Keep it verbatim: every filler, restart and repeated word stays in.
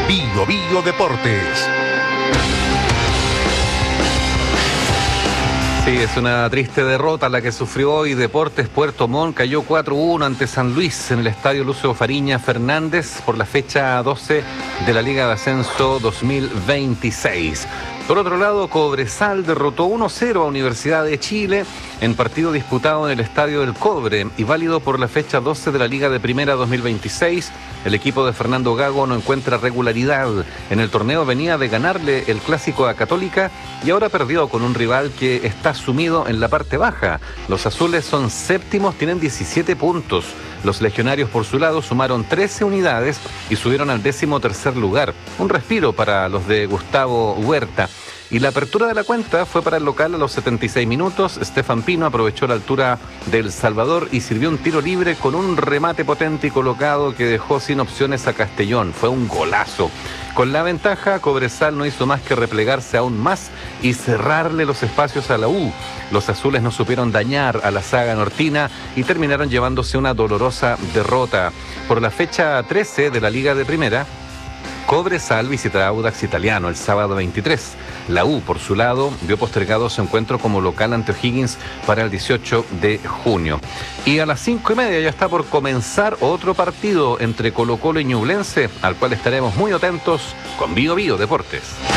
Bio Bio Deportes. Sí, es una triste derrota la que sufrió hoy Deportes Puerto Montt. Cayó cuatro uno ante San Luis en el estadio Lucio Fariña Fernández por la fecha doce de la Liga de Ascenso dos mil veintiséis. Por otro lado, Cobresal derrotó uno cero a Universidad de Chile en partido disputado en el Estadio del Cobre y válido por la fecha doce de la Liga de Primera dos mil veintiséis. El equipo de Fernando Gago no encuentra regularidad. En el torneo venía de ganarle el clásico a Católica y ahora perdió con un rival que está sumido en la parte baja. Los azules son séptimos, tienen diecisiete puntos. Los legionarios por su lado sumaron trece unidades y subieron al décimo tercer lugar. Un respiro para los de Gustavo Huerta. Y la apertura de la cuenta fue para el local a los setenta y seis minutos. Stefan Pino aprovechó la altura del Salvador y sirvió un tiro libre con un remate potente y colocado que dejó sin opciones a Castellón. Fue un golazo. Con la ventaja, Cobresal no hizo más que replegarse aún más y cerrarle los espacios a la U. Los azules no supieron dañar a la saga nortina y terminaron llevándose una dolorosa derrota. Por la fecha trece de la Liga de Primera, Cobresal visitará a Audax Italiano el sábado veintitrés. La U, por su lado, vio postergado su encuentro como local ante O'Higgins para el dieciocho de junio. Y a las cinco y media ya está por comenzar otro partido entre Colo-Colo y Ñublense, al cual estaremos muy atentos con Bio Bio Deportes.